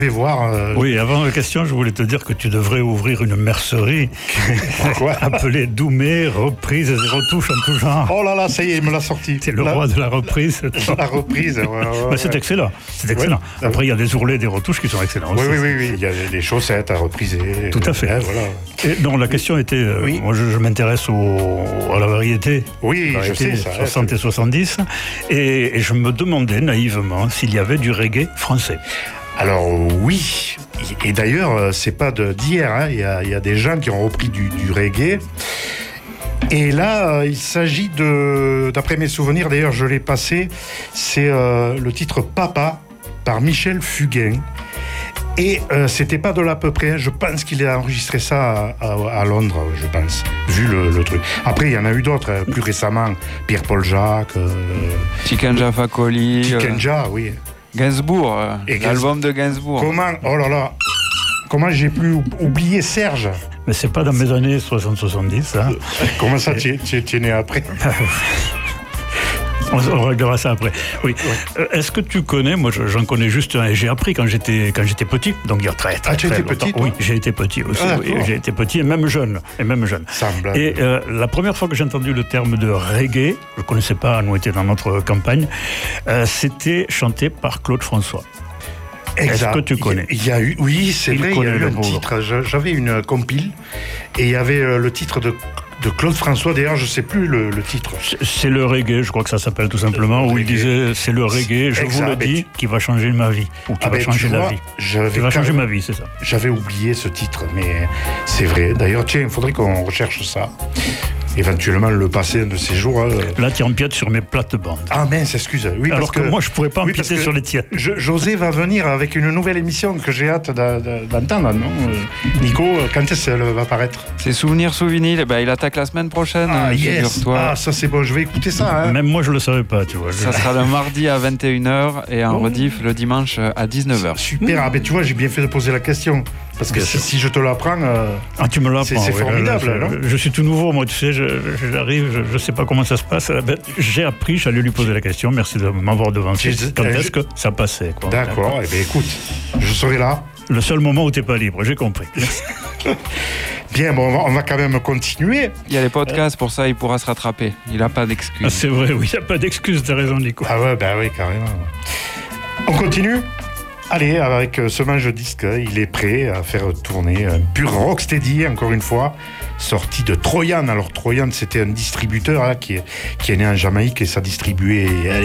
Je vais voir. Oui, avant la question, je voulais te dire que tu devrais ouvrir une mercerie appelée Doumé, reprises et retouches en tout genre. Oh là là, ça y est, il me l'a sorti. C'est le roi de la reprise. La reprise, ouais. C'est excellent. C'est excellent. Ouais. Après, il y a des ourlets, des retouches qui sont excellents aussi. Oui. Il y a des chaussettes à repriser. Tout à fait. Voilà. Et donc, la question était, moi, je m'intéresse à la variété. Oui, je sais ça. 60 et 70. Et je me demandais naïvement s'il y avait du reggae français. Alors oui, et d'ailleurs c'est pas d'hier, hein. Il y a des gens qui ont repris du reggae. Et là, il s'agit d'après mes souvenirs, d'ailleurs je l'ai passé, c'est le titre Papa par Michel Fugain. Et c'était pas de l'à peu près, je pense qu'il a enregistré ça à Londres, je pense, vu le truc. Après, il y en a eu d'autres, plus récemment, Pierre-Paul Jacques... Tikenja Fakoli... Tikenja, oui. Gainsbourg, l'album de Gainsbourg. Comment j'ai pu oublier Serge? Mais c'est pas dans mes années 60-70, hein. Comment ça, tu es né après? On réglera ça après. Oui. Est-ce que tu connais, moi j'en connais juste un, et j'ai appris quand j'étais petit, donc il y a très tu étais longtemps. petit, toi? Oui, j'ai été petit aussi. Oui, j'ai été petit et même jeune. Et la première fois que j'ai entendu le terme de reggae, je ne connaissais pas, nous étions dans notre campagne, c'était chanté par Claude François. Exact. Est-ce que tu connais? Il y a eu, oui, c'est vrai, il y a eu un titre. J'avais une compile et il y avait le titre de Claude François, d'ailleurs, je ne sais plus le titre. C'est le reggae, je crois que ça s'appelle tout simplement, où il disait c'est le reggae, je vous le dis, qui va changer ma vie. Ou qui va changer la vie. Qui va changer ma vie, c'est ça. J'avais oublié ce titre, mais c'est vrai. D'ailleurs, tiens, il faudrait qu'on recherche ça. Éventuellement le passer un de ces jours. Là, tu empiètes sur mes plates-bandes. Ah mince, excuse. Oui, alors que moi, je ne pourrais pas empiéter sur les tiennes. José va venir avec une nouvelle émission que j'ai hâte d'entendre, non Nico, quand est-ce qu'elle va paraître? C'est Souvenirs sous vinyle. Il attaque la semaine prochaine. Ah, ça c'est bon, je vais écouter ça. Hein. Même moi, je ne le savais pas, tu vois. Ça sera le mardi à 21h et en rediff le dimanche à 19h. Super, mais tu vois, j'ai bien fait de poser la question. Parce que si je te l'apprends, tu me l'apprends, c'est formidable. Je suis tout nouveau, moi, tu sais, j'arrive, je ne sais pas comment ça se passe. J'ai appris, j'allais lui poser la question, merci de m'avoir devancé. Quand est-ce que ça passait, quoi. D'accord, eh bien, écoute, je serai là. Le seul moment où tu n'es pas libre, j'ai compris. Bien, bon, on va quand même continuer. Il y a les podcasts, pour ça, il pourra se rattraper. Il n'a pas d'excuses. Ah, c'est vrai, oui, il n'y a pas d'excuses, tu as raison, Nico. Ah ouais, oui, carrément. On continue ? Allez, avec ce manche disque, il est prêt à faire tourner un pur rocksteady, encore une fois, sorti de Troyan. Alors Troyan, c'était un distributeur qui est né en Jamaïque et ça distribuait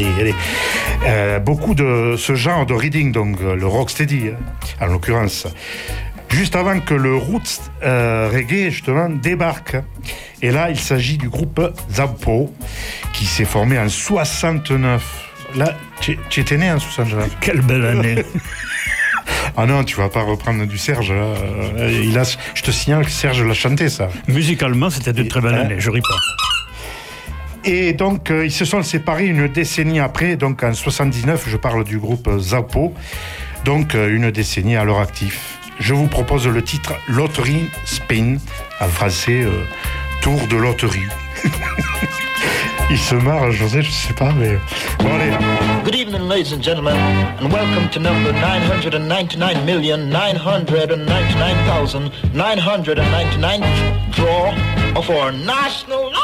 beaucoup de ce genre de reading, donc le rocksteady, en l'occurrence. Juste avant que le roots reggae, justement, débarque. Et là, il s'agit du groupe Zappo, qui s'est formé en 69. Là, tu étais né en 69. Quelle belle année. Ah non, tu vas pas reprendre du Serge. Là. Je te signale que Serge l'a chanté, ça. Musicalement, c'était de très belles années, je ris pas. Et donc, ils se sont séparés une décennie après. Donc, en 79, je parle du groupe Zappo. Donc, une décennie à leur actif. Je vous propose le titre Lottery Spin, en français, tour de loterie. Il se marre, José, je sais pas, mais... Bon, allez. Good evening, ladies and gentlemen, and welcome to number 999,999,999 draw of our national...